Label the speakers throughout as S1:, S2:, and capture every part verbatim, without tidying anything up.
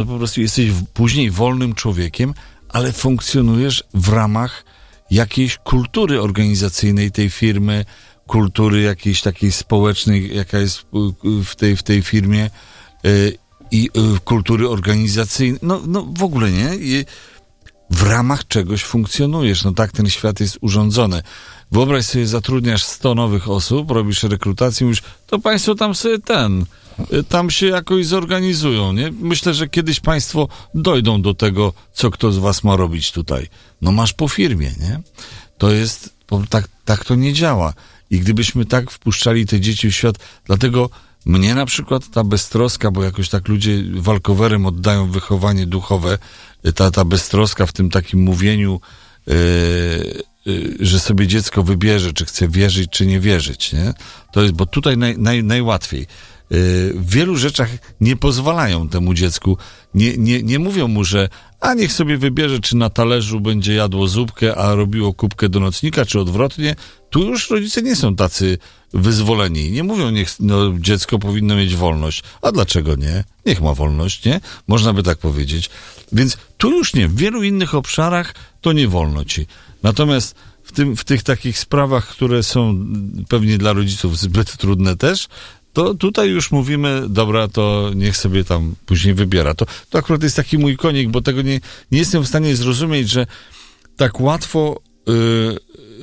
S1: po prostu jesteś w, później wolnym człowiekiem, ale funkcjonujesz w ramach jakiejś kultury organizacyjnej tej firmy, kultury jakiejś takiej społecznej, jaka jest w tej, w tej firmie yy, i yy, kultury organizacyjnej. No, no w ogóle nie. I w ramach czegoś funkcjonujesz. No tak ten świat jest urządzony. Wyobraź sobie, zatrudniasz sto nowych osób, robisz rekrutację, mówisz, to państwo tam sobie ten, tam się jakoś zorganizują, nie? Myślę, że kiedyś państwo dojdą do tego, co kto z was ma robić tutaj. No masz po firmie, nie? To jest, tak, tak to nie działa. I gdybyśmy tak wpuszczali te dzieci w świat, dlatego mnie na przykład ta beztroska, bo jakoś tak ludzie walkowerem oddają wychowanie duchowe, ta, ta beztroska w tym takim mówieniu, yy, yy, że sobie dziecko wybierze, czy chce wierzyć, czy nie wierzyć, nie? To jest, bo tutaj naj, naj, najłatwiej. Yy, w wielu rzeczach nie pozwalają temu dziecku, nie, nie, nie mówią mu, że a niech sobie wybierze, czy na talerzu będzie jadło zupkę, a robiło kubkę do nocnika, czy odwrotnie. Tu już rodzice nie są tacy wyzwoleni. Nie mówią, niech no, dziecko powinno mieć wolność. A dlaczego nie? Niech ma wolność, nie? Można by tak powiedzieć. Więc tu już nie. W wielu innych obszarach to nie wolno ci. Natomiast w, tym, w tych takich sprawach, które są pewnie dla rodziców zbyt trudne też, to tutaj już mówimy, dobra, to niech sobie tam później wybiera. To, to akurat jest taki mój konik, bo tego nie, nie jestem w stanie zrozumieć, że tak łatwo yy,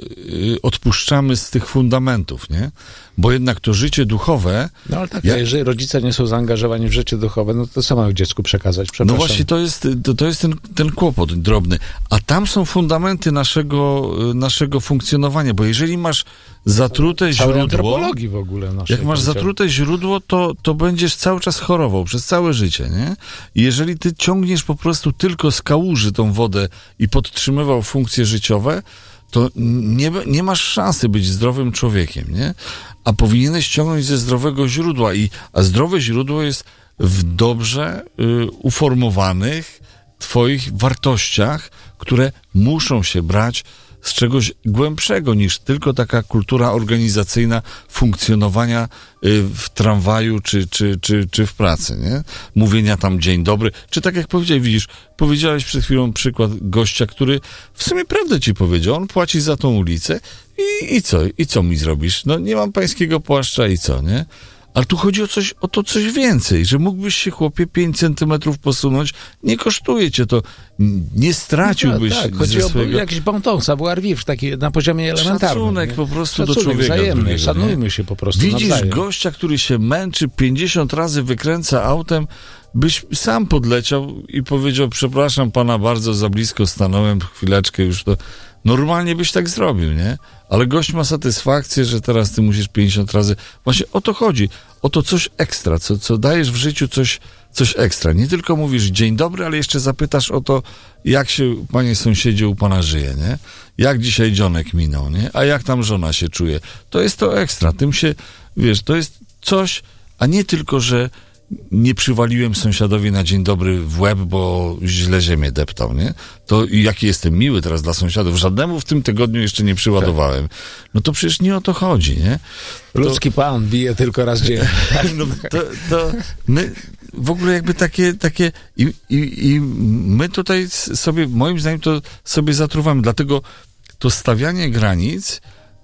S1: yy, odpuszczamy z tych fundamentów, nie? Bo jednak to życie duchowe...
S2: No ale tak,
S1: ja...
S2: jeżeli rodzice nie są zaangażowani w życie duchowe, no to co mają dziecku przekazać?
S1: No właśnie, to jest, to, to jest ten, ten kłopot drobny. A tam są fundamenty naszego, naszego funkcjonowania, bo jeżeli masz zatrute źródło...
S2: antropologii w ogóle naszej.
S1: Jak masz zatrute źródło, to, to będziesz cały czas chorował, przez całe życie, nie? I jeżeli ty ciągniesz po prostu tylko z kałuży tą wodę i podtrzymywał funkcje życiowe, to nie, nie masz szansy być zdrowym człowiekiem, nie? A powinieneś ciągnąć ze zdrowego źródła. I, a zdrowe źródło jest w dobrze y, uformowanych twoich wartościach, które muszą się brać z czegoś głębszego niż tylko taka kultura organizacyjna funkcjonowania y, w tramwaju czy, czy, czy, czy w pracy, nie? Mówienia tam dzień dobry. Czy tak jak powiedziałeś, widzisz, powiedziałeś przed chwilą przykład gościa, który w sumie prawdę ci powiedział, on płaci za tą ulicę i, i co? I co mi zrobisz? No nie mam pańskiego płaszcza i co, nie? Ale tu chodzi o coś, o to coś więcej, że mógłbyś się, chłopie, pięć centymetrów posunąć, nie kosztuje cię to, nie straciłbyś
S2: no tak, tak. Chodzi
S1: ze
S2: o
S1: swojego...
S2: jakiś bon ton, savoir vivre, taki na poziomie elementarnym.
S1: Szacunek
S2: nie?
S1: po prostu
S2: Szacunek
S1: do człowieka
S2: wzajemny,
S1: drugiego,
S2: szanujmy
S1: nie?
S2: się po prostu
S1: Widzisz
S2: nawzajem.
S1: gościa, który się męczy, pięćdziesiąt razy wykręca autem, byś sam podleciał i powiedział, przepraszam pana bardzo, za blisko stanąłem, chwileczkę już to... Normalnie byś tak zrobił, nie? Ale gość ma satysfakcję, że teraz ty musisz pięćdziesiąt razy... Właśnie o to chodzi. O to coś ekstra, co, co dajesz w życiu coś, coś ekstra. Nie tylko mówisz dzień dobry, ale jeszcze zapytasz o to, jak się, panie sąsiedzie, u pana żyje, nie? Jak dzisiaj dzionek minął, nie? A jak tam żona się czuje? To jest to ekstra. Tym się, wiesz, to jest coś, a nie tylko, że nie przywaliłem sąsiadowi na dzień dobry w łeb, bo źle ziemię deptał, nie? To i jaki jestem miły teraz dla sąsiadów. Żadnemu w tym tygodniu jeszcze nie przyładowałem. No to przecież nie o to chodzi, nie? To...
S2: Ludzki pan bije tylko raz dziennie.
S1: No, to, to my w ogóle jakby takie, takie i, i, i my tutaj sobie, moim zdaniem, to sobie zatruwamy. Dlatego to stawianie granic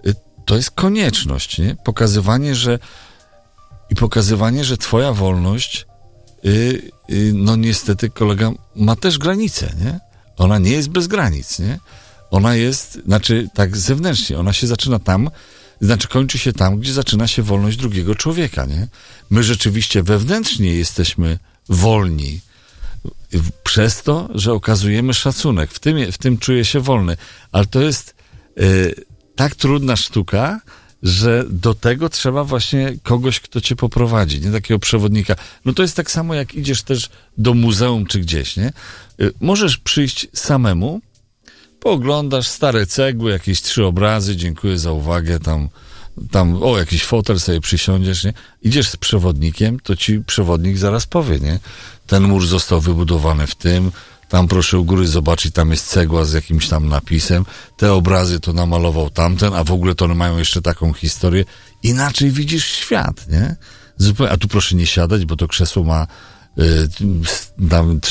S1: to jest konieczność, nie? Pokazywanie, że I pokazywanie, że twoja wolność, yy, yy, no niestety, kolega, ma też granice, nie? Ona nie jest bez granic, nie? Ona jest, znaczy tak zewnętrznie, ona się zaczyna tam, znaczy kończy się tam, gdzie zaczyna się wolność drugiego człowieka, nie? My rzeczywiście wewnętrznie jesteśmy wolni przez to, że okazujemy szacunek. W tym, w tym czuję się wolny. Ale to jest yy, tak trudna sztuka, że do tego trzeba właśnie kogoś, kto cię poprowadzi, nie? Takiego przewodnika. No to jest tak samo, jak idziesz też do muzeum czy gdzieś, nie? Możesz przyjść samemu, pooglądasz stare cegły, jakieś trzy obrazy, dziękuję za uwagę, tam, tam o, jakiś fotel sobie przysiądziesz, nie? Idziesz z przewodnikiem, to ci przewodnik zaraz powie, nie? Ten mur został wybudowany w tym, tam proszę u góry zobaczyć, tam jest cegła z jakimś tam napisem, te obrazy to namalował tamten, a w ogóle to one mają jeszcze taką historię. Inaczej widzisz świat, nie? Zupełnie, a tu proszę nie siadać, bo to krzesło ma y, tam